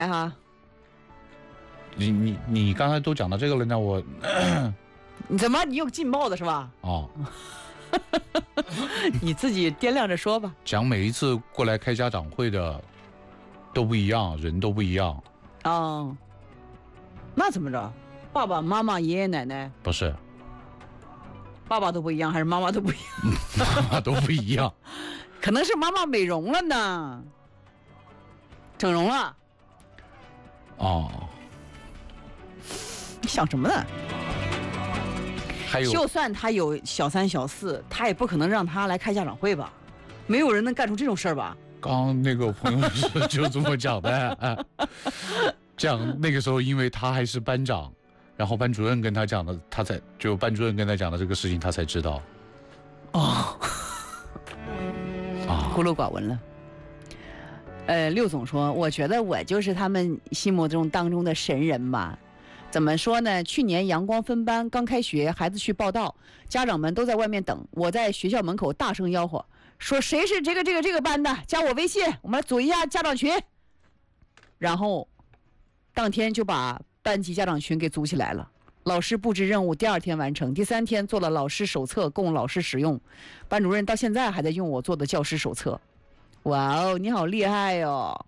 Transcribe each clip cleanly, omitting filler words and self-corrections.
啊。 你刚才都讲到这个了，那我你怎么你有劲爆的是吧？ 哦， 你自己掂量着说吧。 讲每一次过来开家长会的都不一样，人都不一样。 哦，那怎么着？爸爸妈妈、爷爷奶奶不是， 爸爸都不一样，还是妈妈都不一样？ 妈妈都不一样。 可能是妈妈美容了呢，整容了。 哦， 你想什么呢？ 还有， 就算他有小三小四，他也不可能让他来开家长会吧？没有人能干出这种事儿吧？ 刚刚那个朋友是就这么讲的。这样那个时候，因为他还是班长，然后班主任跟他讲的，班主任跟他讲的这个事情，他才知道。 哦， 啊， 孤陋寡闻了。六总说，我觉得我就是他们心目中当中的神人吧。怎么说呢？去年阳光分班刚开学，孩子去报到，家长们都在外面等，我在学校门口大声吆喝，说谁是这个班的，加我微信，我们来组一下家长群。然后当天就把班级家长群给组起来了。老师布置任务，第2天完成，第3天做了老师手册供老师使用。班主任到现在还在用我做的教师手册。哇哦，你好厉害哟！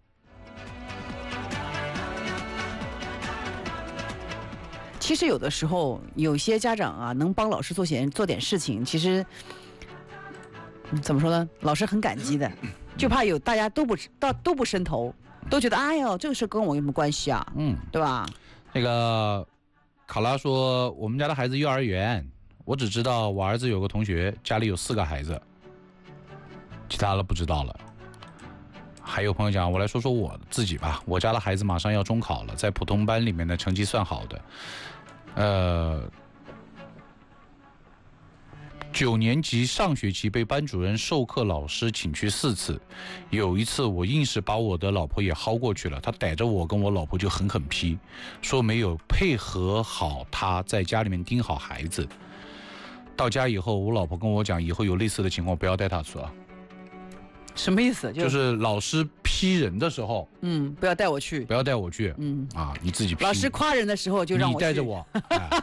其实有的时候，有些家长啊，能帮老师做点事情，其实怎么说呢？老师很感激的，就怕有大家都不伸头，都觉得哎呦，这个事跟我有什么关系啊？对吧？ 那个考拉说，我们家的孩子幼儿园，我只知道我儿子有个同学家里有4个孩子，其他的不知道了。还有朋友讲，我来说说我自己吧。我家的孩子马上要中考了，在普通班里面的成绩算好的。9年级上学期被班主任授课老师请去4次，有一次我硬是把我的老婆也薅过去了，他逮着我跟我老婆就狠狠批，说没有配合好他在家里面盯好孩子。到家以后，我老婆跟我讲，以后有类似的情况不要带他去啊。 什么意思？ 就是老师批人的时候， 不要带我去， 不要带我去，你自己批。 老师夸人的时候就让我去， 你带着我。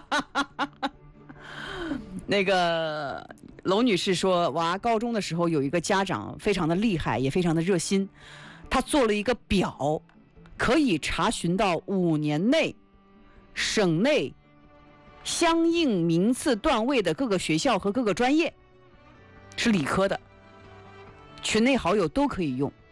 那个娄女士说，娃高中的时候有一个家长非常的厉害，也非常的热心，他做了一个表，可以查询到5年内省内相应名次段位的各个学校和各个专业，是理科的，群内好友都可以用。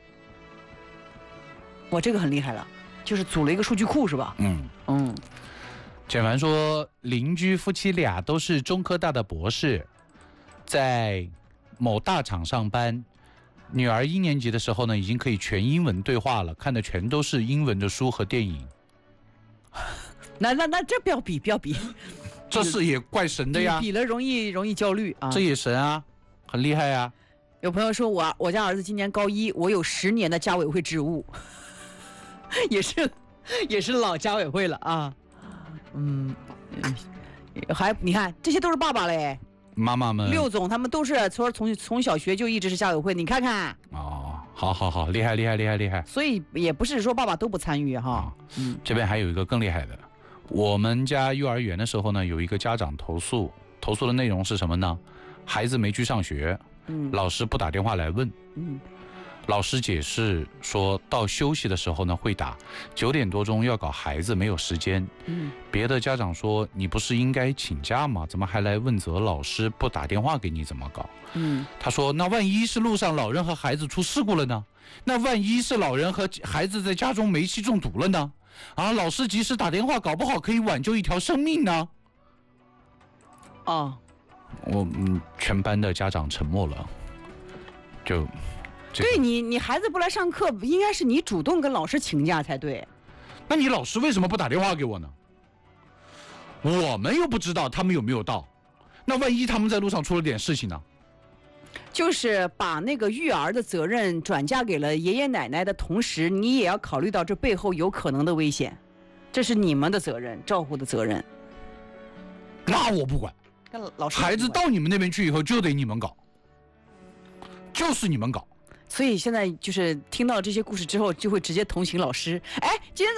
我这个很厉害了，就是组了一个数据库是吧？ 简凡说，邻居夫妻俩都是中科大的博士，在某大厂上班。女儿1年级的时候呢，已经可以全英文对话了，看的全都是英文的书和电影。 那这不要比， 这是也怪神的呀， 比了容易焦虑啊。 这也神啊，很厉害啊。 有朋友说我家儿子今年高1，我有10年的家委会职务，也是老家委会了啊。你看这些都是爸爸嘞， 妈妈们 6总他们都是从小学就一直是家委会，你看看。 好，厉害。 所以也不是说爸爸都不参与哈。 这边还有一个更厉害的，我们家幼儿园的时候呢，有一个家长投诉的内容是什么呢？孩子没去上学，老师不打电话来问，老师解释说到休息的时候呢会打，9点多钟要搞孩子没有时间。别的家长说你不是应该请假吗？怎么还来问责老师不打电话给你怎么搞？他说那万一是路上老人和孩子出事故了呢？那万一是老人和孩子在家中煤气中毒了呢？老师及时打电话，搞不好可以挽救一条生命呢。全班的家长沉默了， 对你孩子不来上课，应该是你主动跟老师请假才对。 那你老师为什么不打电话给我呢？我们又不知道他们有没有到，那万一他们在路上出了点事情呢？ 就是把那个育儿的责任转嫁给了爷爷奶奶的同时，你也要考虑到这背后有可能的危险，这是你们的责任，照顾的责任。 那我不管， 老师孩子到你们那边去以后就得你们搞，就是你们搞。 所以现在就是听到这些故事之后，就会直接同情老师。哎，今天